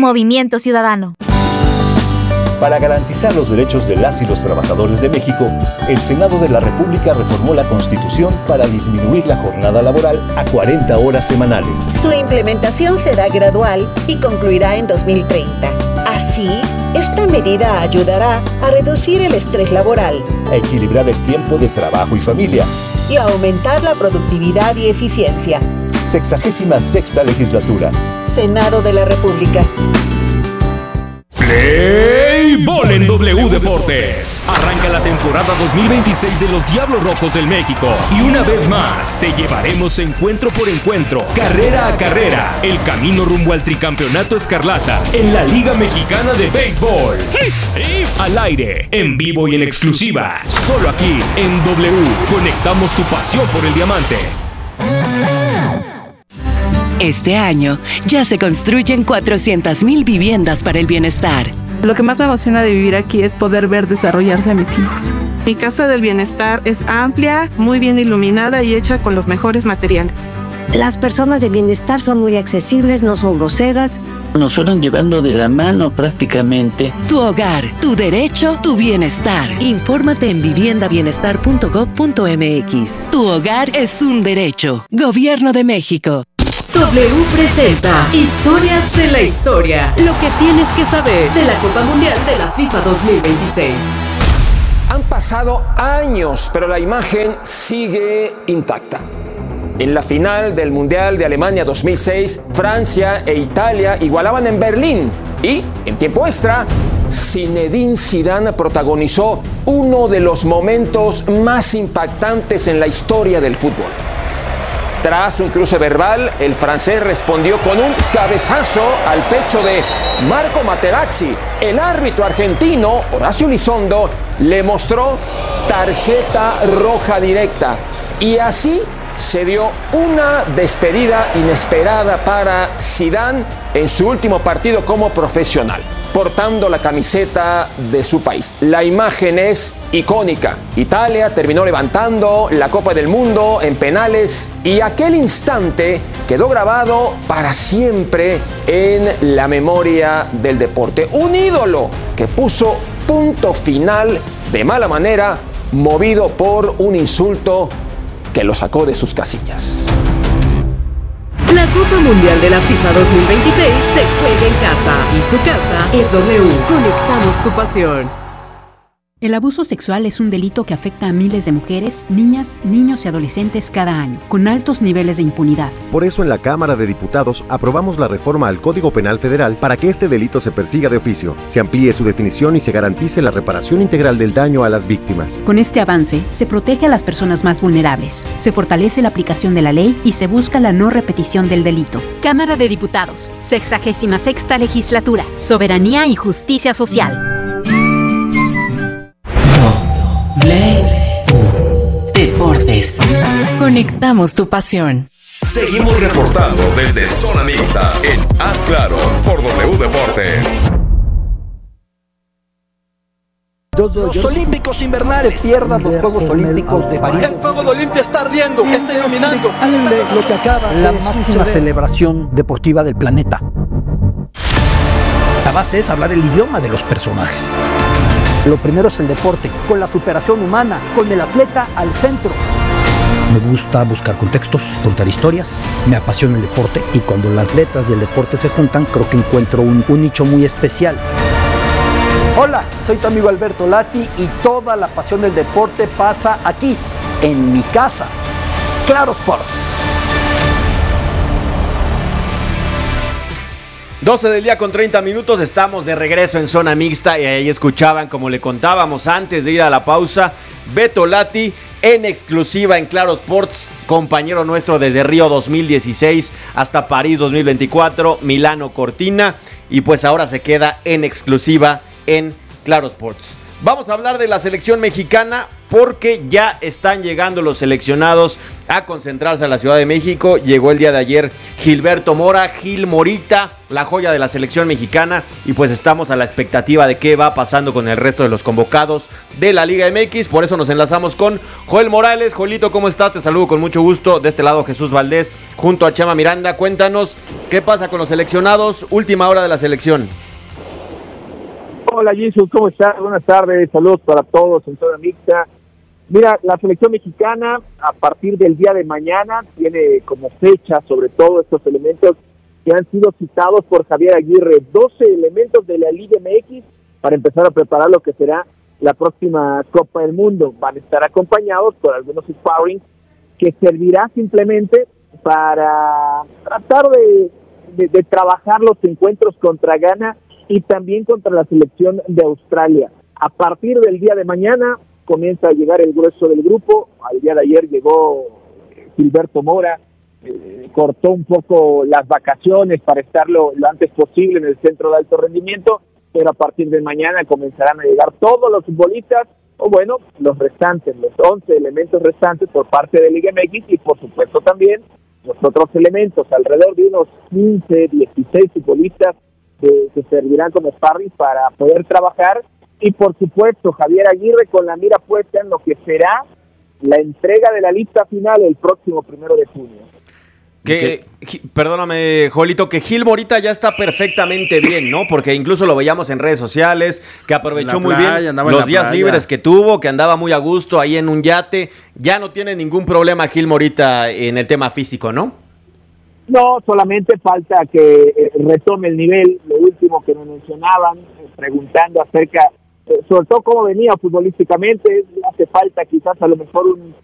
Movimiento Ciudadano. Para garantizar los derechos de las y los trabajadores de México, el Senado de la República reformó la Constitución para disminuir la jornada laboral a 40 horas semanales. Su implementación será gradual y concluirá en 2030. Así, esta medida ayudará a reducir el estrés laboral, a equilibrar el tiempo de trabajo y familia y a aumentar la productividad y eficiencia. 66ª Legislatura. Senado de la República. Play Ball en W Deportes. Arranca la temporada 2026 de los Diablos Rojos del México. Y una vez más, te llevaremos encuentro por encuentro, carrera a carrera, el camino rumbo al tricampeonato escarlata en la Liga Mexicana de Béisbol. Al aire, en vivo y en exclusiva, solo aquí en W. Conectamos tu pasión por el diamante. Este año ya se construyen 400,000 viviendas para el bienestar. Lo que más me emociona de vivir aquí es poder ver desarrollarse a mis hijos. Mi casa del bienestar es amplia, muy bien iluminada y hecha con los mejores materiales. Las personas de bienestar son muy accesibles, no son groseras. Nos fueron llevando de la mano prácticamente. Tu hogar, tu derecho, tu bienestar. Infórmate en viviendabienestar.gov.mx. Tu hogar es un derecho. Gobierno de México. W presenta Historias de la Historia. Lo que tienes que saber de la Copa Mundial de la FIFA 2026. Han pasado años, pero la imagen sigue intacta. En la final del Mundial de Alemania 2006, Francia e Italia igualaban en Berlín. Y, en tiempo extra, Zinedine Zidane protagonizó uno de los momentos más impactantes en la historia del fútbol. Tras un cruce verbal, el francés respondió con un cabezazo al pecho de Marco Materazzi. El árbitro argentino, Horacio Elizondo, le mostró tarjeta roja directa. Y así se dio una despedida inesperada para Zidane en su último partido como profesional, portando la camiseta de su país. La imagen es icónica. Italia terminó levantando la Copa del Mundo en penales y aquel instante quedó grabado para siempre en la memoria del deporte. Un ídolo que puso punto final de mala manera, movido por un insulto que lo sacó de sus casillas. La Copa Mundial de la FIFA 2026 se juega en casa y su casa es W. Conectamos tu pasión. El abuso sexual es un delito que afecta a miles de mujeres, niñas, niños y adolescentes cada año, con altos niveles de impunidad. Por eso en la Cámara de Diputados aprobamos la reforma al Código Penal Federal para que este delito se persiga de oficio, se amplíe su definición y se garantice la reparación integral del daño a las víctimas. Con este avance, se protege a las personas más vulnerables, se fortalece la aplicación de la ley y se busca la no repetición del delito. Cámara de Diputados, 66ª Legislatura, Soberanía y Justicia Social. Deportes. Conectamos tu pasión. Seguimos reportando desde Zona Mixta en Haz Claro por W Deportes. Los Olímpicos Invernales. Te pierdas los Juegos Olímpicos de París. El fuego de Olimpia está ardiendo, está iluminando. Lo que acaba la máxima celebración deportiva del planeta. La base es hablar el idioma de los personajes. Lo primero es el deporte, con la superación humana, con el atleta al centro. Me gusta buscar contextos, contar historias, me apasiona el deporte y cuando las letras y el deporte se juntan, creo que encuentro un nicho muy especial. Hola, soy tu amigo Alberto Lati y toda la pasión del deporte pasa aquí, en mi casa. Claro Sports. 12 del día con 30 minutos, estamos de regreso en Zona Mixta y ahí escuchaban, como le contábamos antes de ir a la pausa, Beto Lati en exclusiva en Claro Sports, compañero nuestro desde Río 2016 hasta París 2024, Milano Cortina, y pues ahora se queda en exclusiva en Claro Sports. Vamos a hablar de la selección mexicana porque ya están llegando los seleccionados a concentrarse a la Ciudad de México. Llegó el día de ayer Gilberto Mora, Gil Morita, la joya de la selección mexicana, y pues estamos a la expectativa de qué va pasando con el resto de los convocados de la Liga MX. Por eso nos enlazamos con Joel Morales. Joelito, ¿cómo estás? Te saludo con mucho gusto. De este lado Jesús Valdés junto a Chema Miranda. Cuéntanos qué pasa con los seleccionados, última hora de la selección. Hola Jesús, ¿cómo estás? Buenas tardes, saludos para todos en Zona Mixta. Mira, la selección mexicana a partir del día de mañana tiene como fecha sobre todo estos elementos que han sido citados por Javier Aguirre, 12 elementos de la Liga MX para empezar a preparar lo que será la próxima Copa del Mundo. Van a estar acompañados por algunos sparring que servirá simplemente para tratar de trabajar los encuentros contra Ghana y también contra la selección de Australia. A partir del día de mañana comienza a llegar el grueso del grupo. Al día de ayer llegó Gilberto Mora, cortó un poco las vacaciones para estar lo antes posible en el centro de alto rendimiento, pero a partir de mañana comenzarán a llegar todos los futbolistas, o bueno, los restantes, los 11 elementos restantes por parte de Liga MX y por supuesto también los otros elementos, alrededor de unos 15, 16 futbolistas que servirán como sparring para poder trabajar, y por supuesto Javier Aguirre con la mira puesta en lo que será la entrega de la lista final el próximo 1 de junio. Perdóname, Joelito, que Gil Morita ya está perfectamente bien, ¿no? Porque incluso lo veíamos en redes sociales, que aprovechó muy bien los días libres que tuvo, que andaba muy a gusto ahí en un yate. Ya no tiene ningún problema Gil Morita en el tema físico, ¿no? No, solamente falta que retome el nivel. Lo último que me mencionaban, preguntando acerca, sobre todo cómo venía futbolísticamente, hace falta quizás a lo mejor un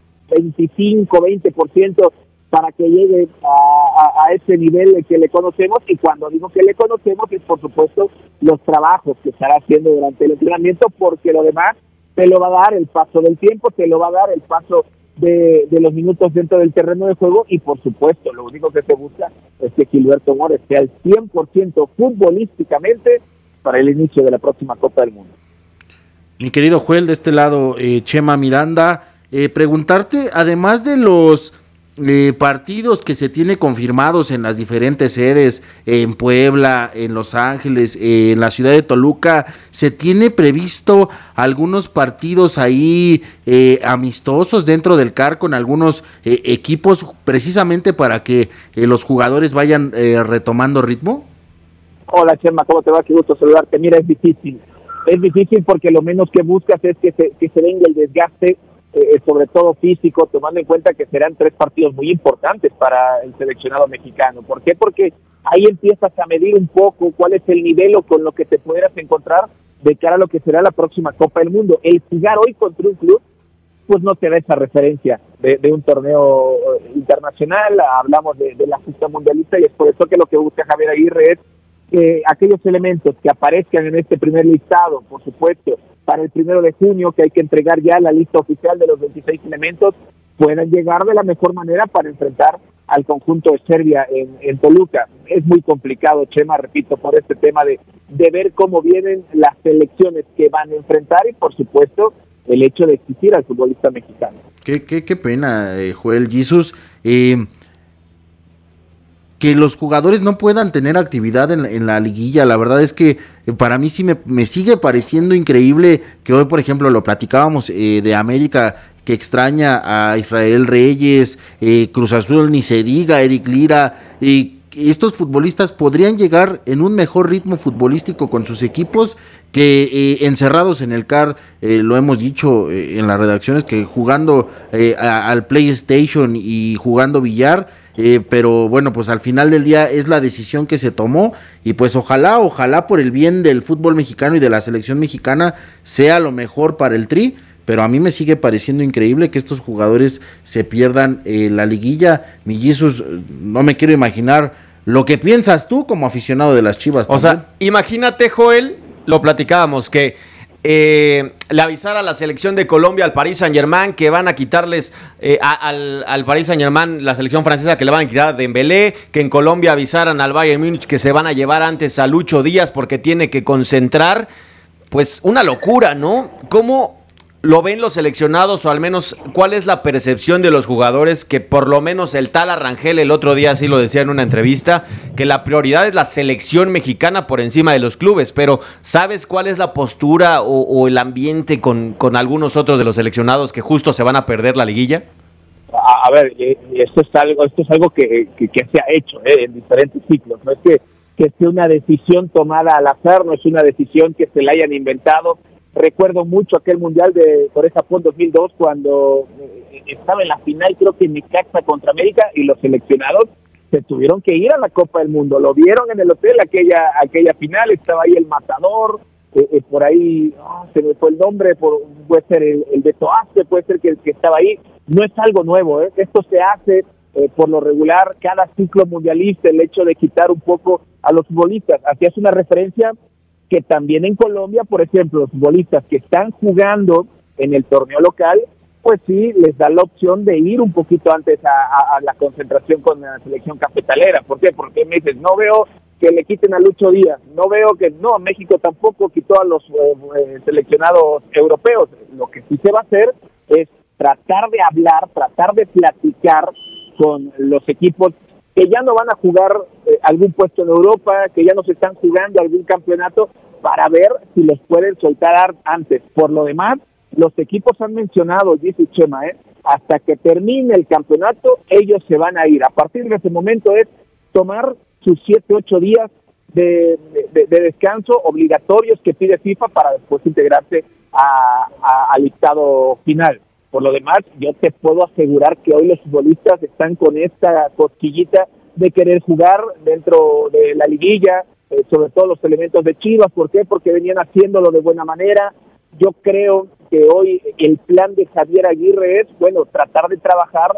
25-20% para que llegue a ese nivel que le conocemos, y cuando digo que le conocemos es por supuesto los trabajos que estará haciendo durante el entrenamiento, porque lo demás te lo va a dar el paso del tiempo, te lo va a dar el paso de los minutos dentro del terreno de juego, y por supuesto lo único que se busca es que Gilberto Mora esté al 100% futbolísticamente para el inicio de la próxima Copa del Mundo. Mi querido Joel, de este lado Chema Miranda, preguntarte, además de los partidos que se tiene confirmados en las diferentes sedes, en Puebla, en Los Ángeles, en la ciudad de Toluca, ¿se tiene previsto algunos partidos ahí amistosos dentro del CAR con algunos equipos precisamente para que los jugadores vayan retomando ritmo? Hola Chema, ¿cómo te va? Qué gusto saludarte. Mira, es difícil porque lo menos que buscas es que se venga el desgaste, sobre todo físico, tomando en cuenta que serán 3 partidos muy importantes para el seleccionado mexicano. ¿Por qué? Porque ahí empiezas a medir un poco cuál es el nivel o con lo que te pudieras encontrar de cara a lo que será la próxima Copa del Mundo. El jugar hoy contra un club, pues no te da esa referencia de un torneo internacional. Hablamos de la justa mundialista, y es por eso que lo que busca Javier Aguirre es que aquellos elementos que aparezcan en este primer listado, por supuesto, para el 1 de junio, que hay que entregar ya la lista oficial de los 26 elementos, puedan llegar de la mejor manera para enfrentar al conjunto de Serbia en Toluca. Es muy complicado, Chema, repito, por este tema de ver cómo vienen las selecciones que van a enfrentar, y por supuesto el hecho de exigir al futbolista mexicano. Qué pena, Joel Jesus, que los jugadores no puedan tener actividad en la liguilla. La verdad es que para mí sí me sigue pareciendo increíble que hoy, por ejemplo, lo platicábamos de América, que extraña a Israel Reyes, Cruz Azul ni se diga, Eric Lira, estos futbolistas podrían llegar en un mejor ritmo futbolístico con sus equipos que encerrados en el CAR. Lo hemos dicho en las redacciones, que jugando al PlayStation y jugando billar, pero bueno, pues al final del día es la decisión que se tomó, y pues ojalá por el bien del fútbol mexicano y de la selección mexicana sea lo mejor para el Tri, pero a mí me sigue pareciendo increíble que estos jugadores se pierdan la liguilla. Mi Jesus, no me quiero imaginar lo que piensas tú como aficionado de las Chivas también. O sea, imagínate, Joel, lo platicábamos, que le avisar a la selección de Colombia, al Paris Saint-Germain, que van a quitarles al Paris Saint-Germain, la selección francesa, que le van a quitar a Dembélé, que en Colombia avisaran al Bayern Múnich que se van a llevar antes a Lucho Díaz porque tiene que concentrar. Pues una locura, ¿no? ¿Cómo lo ven los seleccionados, o al menos cuál es la percepción de los jugadores, que por lo menos el tal Arrangel el otro día sí lo decía en una entrevista, que la prioridad es la selección mexicana por encima de los clubes, pero ¿sabes cuál es la postura o el ambiente con algunos otros de los seleccionados que justo se van a perder la liguilla? A ver, esto es algo que se ha hecho en diferentes ciclos, no es que sea una decisión tomada al azar, no es una decisión que se la hayan inventado. Recuerdo mucho aquel Mundial de Corea-Japón 2002 cuando estaba en la final, creo que Necaxa contra América, y los seleccionados se tuvieron que ir a la Copa del Mundo. Lo vieron en el hotel aquella final, estaba ahí el Matador, por ahí se me fue el nombre, puede ser el de Toaste, puede ser que estaba ahí. No es algo nuevo, esto se hace por lo regular cada ciclo mundialista, el hecho de quitar un poco a los futbolistas. Hacías una referencia que también en Colombia, por ejemplo, los futbolistas que están jugando en el torneo local, pues sí, les da la opción de ir un poquito antes a la concentración con la selección cafetalera. ¿Por qué? Porque me dices, no veo que le quiten a Lucho Díaz, no veo que, no, México tampoco quitó a los seleccionados europeos. Lo que sí se va a hacer es tratar de hablar, tratar de platicar con los equipos que ya no van a jugar algún puesto en Europa, que ya no se están jugando algún campeonato, para ver si los pueden soltar antes. Por lo demás, los equipos han mencionado, dice Chema, hasta que termine el campeonato, ellos se van a ir. A partir de ese momento es tomar sus 7-8 días de descanso obligatorios que pide FIFA para después integrarse al listado final. Por lo demás, yo te puedo asegurar que hoy los futbolistas están con esta cosquillita de querer jugar dentro de la liguilla, sobre todo los elementos de Chivas. ¿Por qué? Porque venían haciéndolo de buena manera. Yo creo que hoy el plan de Javier Aguirre es, bueno, tratar de trabajar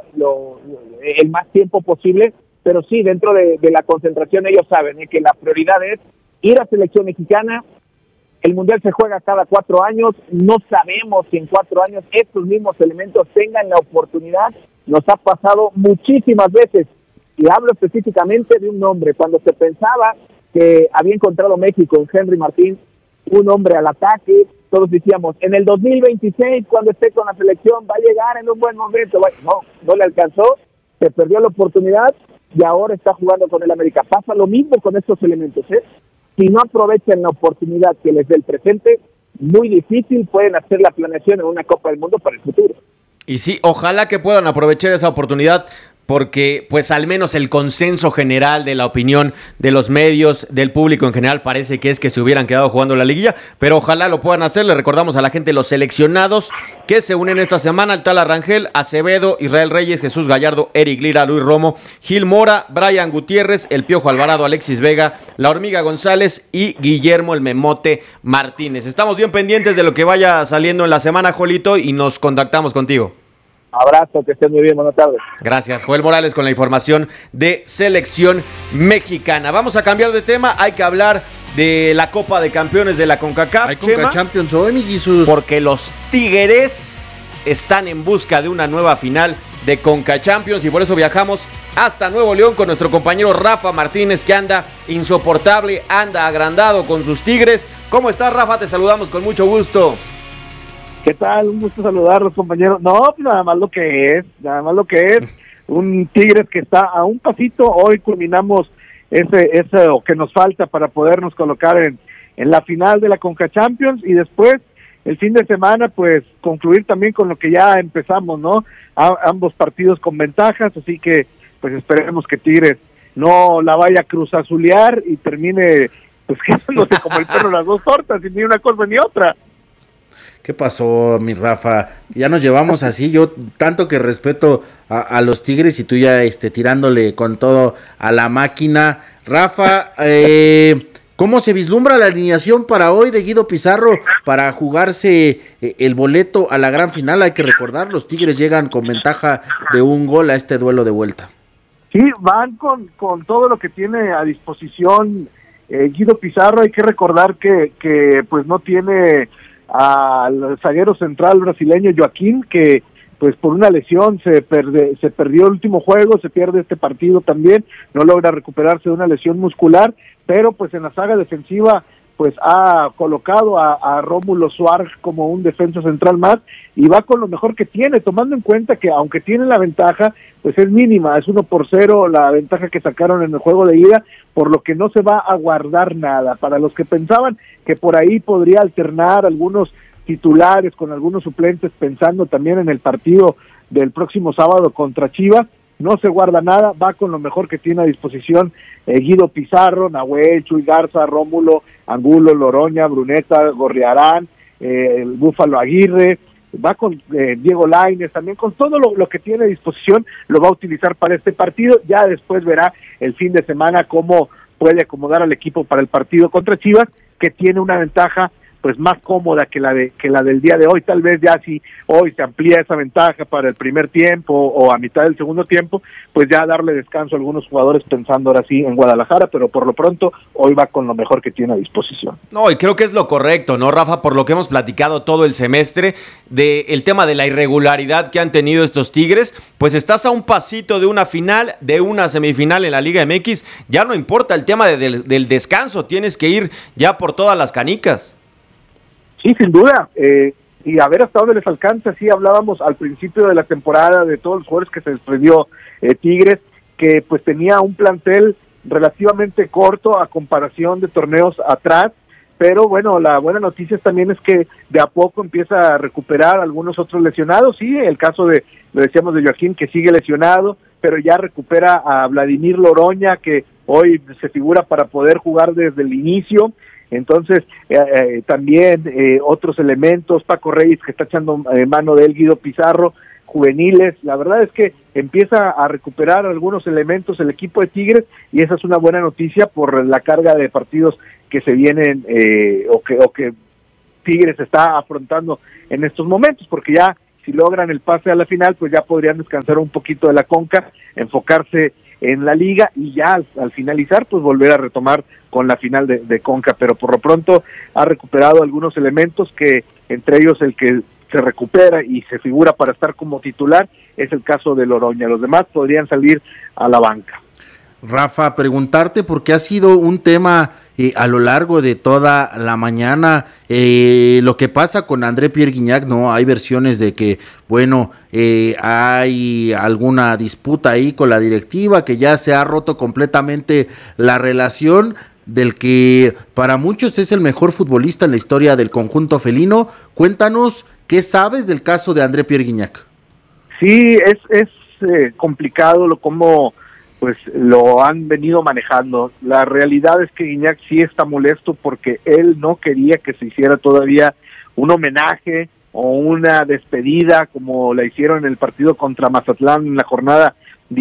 el más tiempo posible, pero sí, dentro de la concentración ellos saben que la prioridad es ir a selección mexicana. El Mundial se juega cada 4 años, no sabemos si en 4 años estos mismos elementos tengan la oportunidad. Nos ha pasado muchísimas veces, y hablo específicamente de un nombre. Cuando se pensaba que había encontrado México en Henry Martín, un hombre al ataque, todos decíamos, en el 2026, cuando esté con la selección, va a llegar en un buen momento. No le alcanzó, se perdió la oportunidad, y ahora está jugando con el América. Pasa lo mismo con estos elementos, Si no aprovechan la oportunidad que les dé el presente, muy difícil pueden hacer la planeación en una Copa del Mundo para el futuro. Y sí, ojalá que puedan aprovechar esa oportunidad, porque pues al menos el consenso general de la opinión de los medios, del público en general, parece que es que se hubieran quedado jugando la liguilla, pero ojalá lo puedan hacer. Le recordamos a la gente los seleccionados que se unen esta semana: el tal Arrangel, Acevedo, Israel Reyes, Jesús Gallardo, Eric Lira, Luis Romo, Gil Mora, Brian Gutiérrez, el Piojo Alvarado, Alexis Vega, la Hormiga González y Guillermo el Memote Martínez. Estamos bien pendientes de lo que vaya saliendo en la semana, Jolito, y nos contactamos contigo. Abrazo, que estés muy bien, buenas tardes. Gracias, Joel Morales con la información de selección mexicana. Vamos a cambiar de tema, hay que hablar de la Copa de Campeones de la CONCACAF. Hay Conca Champions hoy, mi Jesús. Porque los Tigres están en busca de una nueva final de Conca Champions, y por eso viajamos hasta Nuevo León con nuestro compañero Rafa Martínez, que anda insoportable, anda agrandado con sus Tigres. ¿Cómo estás, Rafa? Te saludamos con mucho gusto. ¿Qué tal? Un gusto saludarlos, compañeros. No, pues nada más lo que es. Un Tigres que está a un pasito. Hoy culminamos eso que nos falta para podernos colocar en la final de la Conca Champions, y después, el fin de semana, pues concluir también con lo que ya empezamos, ¿no? Ambos partidos con ventajas, así que pues esperemos que Tigres no la vaya a cruzazulear y termine pues quedándose como el perro de las dos tortas, y ni una cosa ni otra. ¿Qué pasó, mi Rafa? Ya nos llevamos así. Yo tanto que respeto a los Tigres, y tú ya tirándole con todo a la máquina. Rafa, ¿cómo se vislumbra la alineación para hoy de Guido Pizarro para jugarse el boleto a la gran final? Hay que recordar, los Tigres llegan con ventaja de 1 gol a este duelo de vuelta. Sí, van con todo lo que tiene a disposición Guido Pizarro. Hay que recordar que pues no tiene al zaguero central brasileño Joaquín, que pues por una lesión se perdió el último juego, se pierde este partido también, no logra recuperarse de una lesión muscular, pero pues en la saga defensiva pues ha colocado a Rómulo Suárez como un defensa central más y va con lo mejor que tiene, tomando en cuenta que aunque tiene la ventaja, pues es mínima, es 1-0 la ventaja que sacaron en el juego de ida, por lo que no se va a guardar nada. Para los que pensaban que por ahí podría alternar algunos titulares con algunos suplentes, pensando también en el partido del próximo sábado contra Chivas, no se guarda nada, va con lo mejor que tiene a disposición Guido Pizarro, Nahuel, Chuy Garza, Rómulo, Angulo, Loroña, Bruneta, Gorriarán, el Búfalo Aguirre, va con Diego Lainez, también con todo lo que tiene a disposición, lo va a utilizar para este partido. Ya después verá el fin de semana cómo puede acomodar al equipo para el partido contra Chivas, que tiene una ventaja pues más cómoda que la del día de hoy. Tal vez ya si hoy se amplía esa ventaja para el primer tiempo o a mitad del segundo tiempo, pues ya darle descanso a algunos jugadores pensando ahora sí en Guadalajara, pero por lo pronto hoy va con lo mejor que tiene a disposición. No, y creo que es lo correcto, ¿no, Rafa? Por lo que hemos platicado todo el semestre del tema de la irregularidad que han tenido estos Tigres, pues estás a un pasito de una final, de una semifinal en la Liga MX, ya no importa el tema del descanso, tienes que ir ya por todas las canicas. Sí, sin duda, y a ver hasta dónde les alcanza. Sí, hablábamos al principio de la temporada de todos los jugadores que se desprendió Tigres, que pues tenía un plantel relativamente corto a comparación de torneos atrás, pero bueno, la buena noticia también es que de a poco empieza a recuperar algunos otros lesionados. Sí, el caso lo decíamos de Joaquín, que sigue lesionado, pero ya recupera a Vladimir Loroña, que hoy se figura para poder jugar desde el inicio. Entonces, también otros elementos, Paco Reyes, que está echando mano de él, Guido Pizarro, juveniles. La verdad es que empieza a recuperar algunos elementos el equipo de Tigres, y esa es una buena noticia por la carga de partidos que se vienen o que Tigres está afrontando en estos momentos, porque ya si logran el pase a la final, pues ya podrían descansar un poquito de la CONCA, enfocarse en la liga y ya al finalizar pues volver a retomar con la final de CONCA, pero por lo pronto ha recuperado algunos elementos, que entre ellos el que se recupera y se figura para estar como titular es el caso de Loroña. Los demás podrían salir a la banca. Rafa, preguntarte porque ha sido un tema a lo largo de toda la mañana, lo que pasa con André Pierre Gignac, ¿no? Hay versiones de que, bueno, hay alguna disputa ahí con la directiva, que ya se ha roto completamente la relación, del que para muchos es el mejor futbolista en la historia del conjunto felino. Cuéntanos, ¿qué sabes del caso de André Pierre Gignac? Sí, es complicado cómo pues lo han venido manejando. La realidad es que Gignac sí está molesto porque él no quería que se hiciera todavía un homenaje o una despedida como la hicieron en el partido contra Mazatlán en la jornada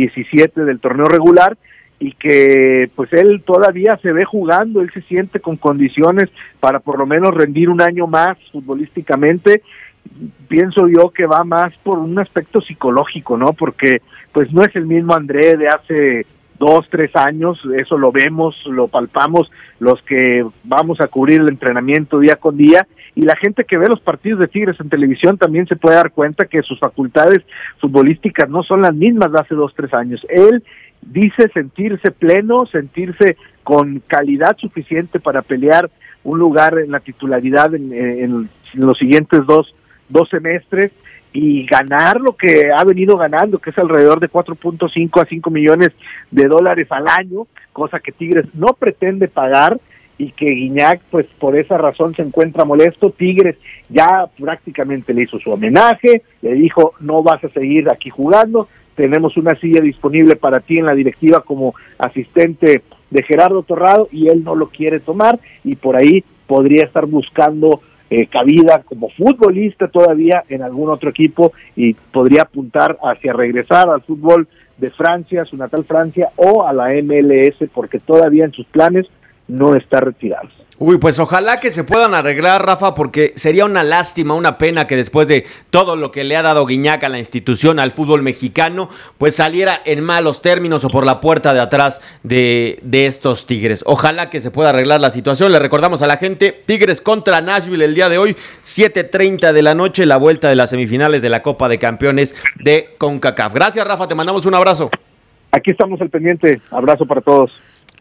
17 del torneo regular, y que pues él todavía se ve jugando, él se siente con condiciones para por lo menos rendir un año más futbolísticamente. Pienso yo que va más por un aspecto psicológico, ¿no? Porque pues no es el mismo André de hace 2-3 años, eso lo vemos, lo palpamos, los que vamos a cubrir el entrenamiento día con día, y la gente que ve los partidos de Tigres en televisión también se puede dar cuenta que sus facultades futbolísticas no son las mismas de hace 2-3 años. Él dice sentirse pleno, sentirse con calidad suficiente para pelear un lugar en la titularidad en los siguientes dos semestres y ganar lo que ha venido ganando, que es alrededor de 4.5 a 5 millones de dólares al año, cosa que Tigres no pretende pagar, y que Gignac pues por esa razón se encuentra molesto. Tigres ya prácticamente le hizo su homenaje, le dijo no vas a seguir aquí jugando, tenemos una silla disponible para ti en la directiva como asistente de Gerardo Torrado, y él no lo quiere tomar, y por ahí podría estar buscando cabida como futbolista todavía en algún otro equipo, y podría apuntar hacia regresar al fútbol de Francia, su natal Francia, o a la MLS, porque todavía en sus planes no está retirado. Uy, pues ojalá que se puedan arreglar, Rafa, porque sería una lástima, una pena que después de todo lo que le ha dado Gignac a la institución, al fútbol mexicano, pues saliera en malos términos o por la puerta de atrás de estos Tigres. Ojalá que se pueda arreglar la situación. Le recordamos a la gente, Tigres contra Nashville el día de hoy, 7:30 de la noche, la vuelta de las semifinales de la Copa de Campeones de CONCACAF. Gracias, Rafa, te mandamos un abrazo. Aquí estamos al pendiente, abrazo para todos.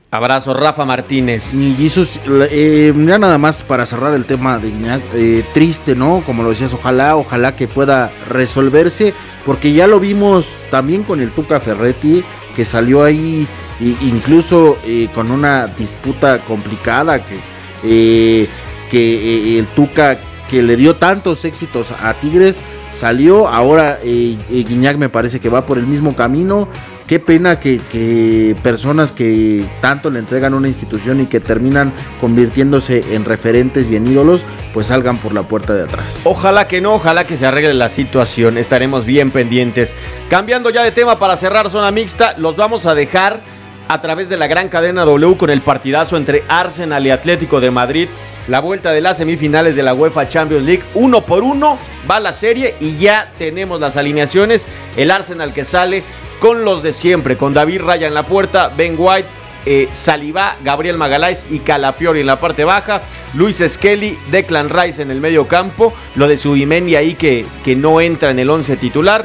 Abrazo, Rafa Martínez. Y Jesús, ya nada más para cerrar el tema de Guiñac, triste, ¿no? Como lo decías, ojalá que pueda resolverse, porque ya lo vimos también con el Tuca Ferretti, que salió ahí incluso con una disputa complicada, que el Tuca, que le dio tantos éxitos a Tigres, salió. Ahora Guiñac me parece que va por el mismo camino. Qué pena que personas que tanto le entregan a una institución y que terminan convirtiéndose en referentes y en ídolos, pues salgan por la puerta de atrás. Ojalá que no, ojalá que se arregle la situación. Estaremos bien pendientes. Cambiando ya de tema para cerrar zona mixta, los vamos a dejar a través de la gran cadena W con el partidazo entre Arsenal y Atlético de Madrid. La vuelta de las semifinales de la UEFA Champions League. 1-1 va la serie y ya tenemos las alineaciones. El Arsenal que sale con los de siempre, con David Raya en la puerta, Ben White, Saliba, Gabriel Magalhães y Calafiori en la parte baja, Luis Skelly, Declan Rice en el medio campo, lo de Zubimendi ahí que no entra en el 11 titular.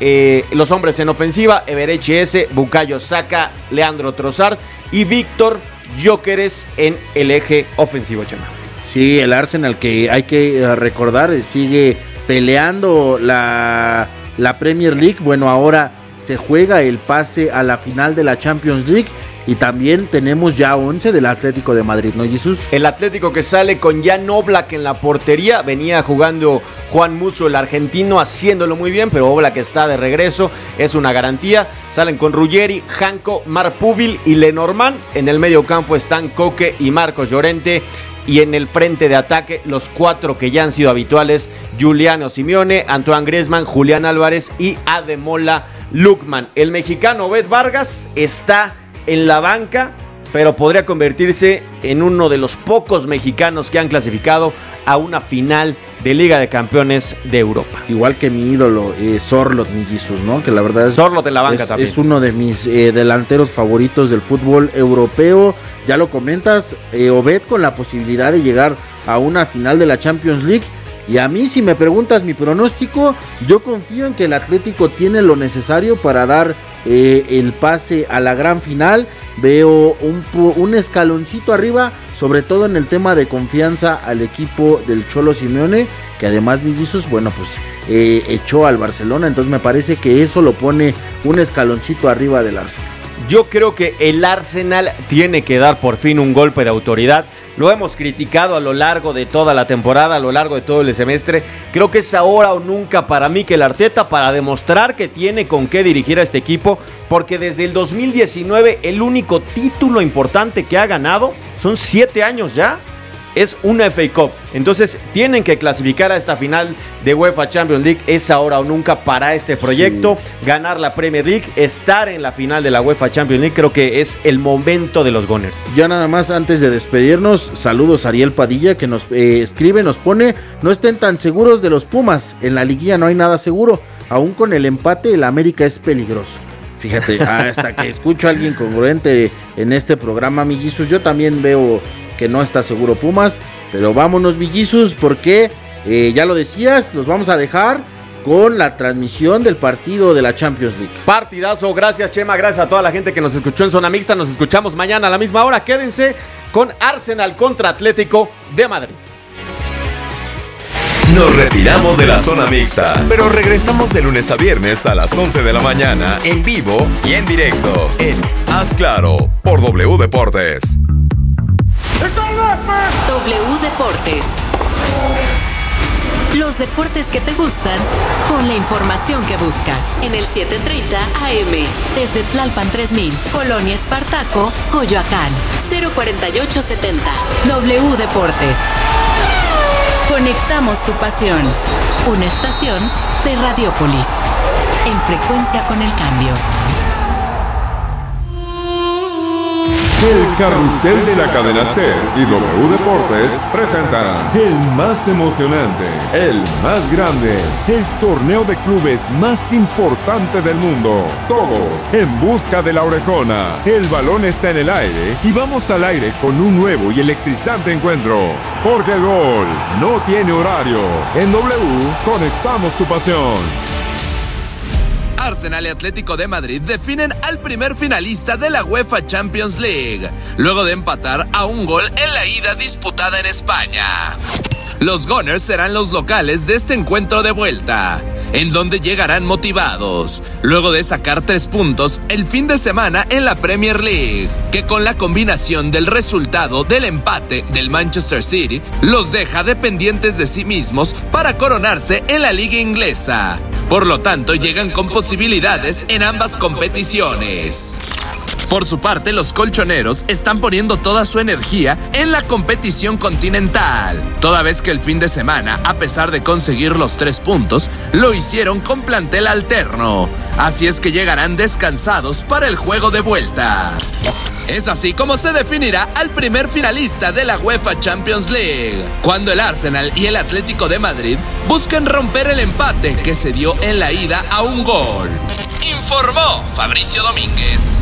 Los hombres en ofensiva, Eberechi S, Bukayo Saka, Leandro Trossard y Víctor Gyökeres en el eje ofensivo, Chema. Sí, el Arsenal, que hay que recordar, sigue peleando la Premier League. Bueno, ahora se juega el pase a la final de la Champions League. Y también tenemos ya 11 del Atlético de Madrid, ¿no, Jesús? El Atlético que sale con Jan Oblak en la portería. Venía jugando Juan Musso, el argentino, haciéndolo muy bien, pero Oblak está de regreso, es una garantía. Salen con Ruggeri, Janko, Marpubil y Lenormand. En el medio campo están Koke y Marcos Llorente. Y en el frente de ataque, los 4 que ya han sido habituales: Giuliano Simeone, Antoine Griezmann, Julián Álvarez y Ademola Lookman. El mexicano Obed Vargas está en la banca, pero podría convertirse en uno de los pocos mexicanos que han clasificado a una final de Liga de Campeones de Europa. Igual que mi ídolo, Sorloth, mi Jesús, ¿no? Que la verdad es, Sorloth en la banca también. Es uno de mis delanteros favoritos del fútbol europeo. Ya lo comentas, Obed con la posibilidad de llegar a una final de la Champions League. Y a mí, si me preguntas mi pronóstico, yo confío en que el Atlético tiene lo necesario para dar el pase a la gran final. Veo un escaloncito arriba, sobre todo en el tema de confianza al equipo del Cholo Simeone, que además, Millizos, bueno, pues echó al Barcelona. Entonces me parece que eso lo pone un escaloncito arriba del Arsenal. Yo creo que el Arsenal tiene que dar por fin un golpe de autoridad. Lo hemos criticado a lo largo de toda la temporada, a lo largo de todo el semestre. Creo que es ahora o nunca para Mikel Arteta para demostrar que tiene con qué dirigir a este equipo, porque desde el 2019 el único título importante que ha ganado, son 7 años ya, es una FA Cup. Entonces tienen que clasificar a esta final de UEFA Champions League. Es ahora o nunca para este proyecto. Sí. Ganar la Premier League, estar en la final de la UEFA Champions League, creo que es el momento de los Gunners. Ya nada más antes de despedirnos, saludos a Ariel Padilla, que nos escribe, nos pone: no estén tan seguros de los Pumas, en la liguilla no hay nada seguro, aún con el empate el América es peligroso. Fíjate, hasta que escucho a alguien congruente en este programa, Millizos, yo también veo que no está seguro Pumas, pero vámonos, Millizos, porque ya lo decías, los vamos a dejar con la transmisión del partido de la Champions League. Partidazo, gracias Chema, gracias a toda la gente que nos escuchó en Zona Mixta. Nos escuchamos mañana a la misma hora. Quédense con Arsenal contra Atlético de Madrid. Nos retiramos de la Zona Mixta, pero regresamos de lunes a viernes a las 11 de la mañana en vivo y en directo en Haz Claro por W Deportes. W Deportes. Los deportes que te gustan con la información que buscas. En el 730 AM. Desde Tlalpan 3000. Colonia Espartaco, Coyoacán. 04870. W Deportes. Conectamos tu pasión. Una estación de Radiopolis. En frecuencia con el cambio. El carrusel de la cadena SER y W Deportes presentan el más emocionante, el más grande, el torneo de clubes más importante del mundo. Todos en busca de la orejona. El balón está en el aire y vamos al aire con un nuevo y electrizante encuentro. Porque el gol no tiene horario. En W conectamos tu pasión. Arsenal y Atlético de Madrid definen al primer finalista de la UEFA Champions League, luego de empatar a un gol en la ida disputada en España. Los Gunners serán los locales de este encuentro de vuelta, en donde llegarán motivados, luego de sacar 3 puntos el fin de semana en la Premier League, que con la combinación del resultado del empate del Manchester City, los deja dependientes de sí mismos para coronarse en la liga inglesa. Por lo tanto, llegan con posibilidades en ambas competiciones. Por su parte, los colchoneros están poniendo toda su energía en la competición continental, toda vez que el fin de semana, a pesar de conseguir los 3 puntos, lo hicieron con plantel alterno. Así es que llegarán descansados para el juego de vuelta. Es así como se definirá al primer finalista de la UEFA Champions League, cuando el Arsenal y el Atlético de Madrid busquen romper el empate que se dio en la ida a un gol. Informó Fabricio Domínguez.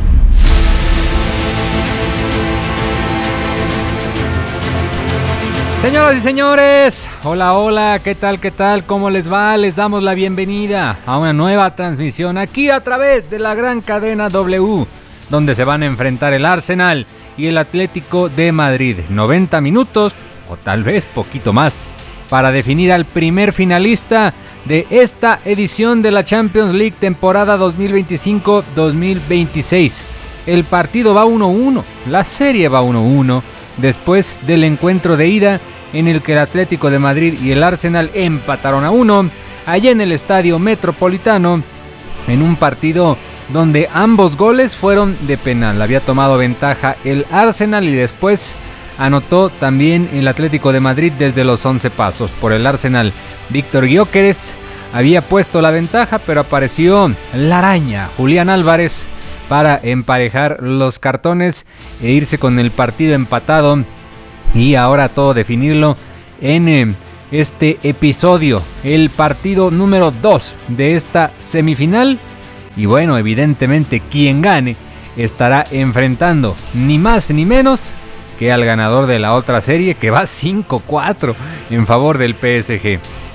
Señoras y señores, hola, ¿qué tal? ¿Cómo les va? Les damos la bienvenida a una nueva transmisión aquí a través de la gran cadena W, donde se van a enfrentar el Arsenal y el Atlético de Madrid. 90 minutos, o tal vez poquito más, para definir al primer finalista de esta edición de la Champions League temporada 2025-2026. El partido va 1-1, la serie va 1-1. Después del encuentro de ida en el que el Atlético de Madrid y el Arsenal empataron a 1, allá en el Estadio Metropolitano, en un partido donde ambos goles fueron de penal. Había tomado ventaja el Arsenal y después anotó también el Atlético de Madrid desde los 11 pasos. Por el Arsenal, Víctor Gyökeres había puesto la ventaja, pero apareció la araña, Julián Álvarez, para emparejar los cartones e irse con el partido empatado y ahora todo definirlo en este episodio, el partido número 2 de esta semifinal. Y bueno, evidentemente quien gane estará enfrentando ni más ni menos que al ganador de la otra serie, que va 5-4 en favor del PSG.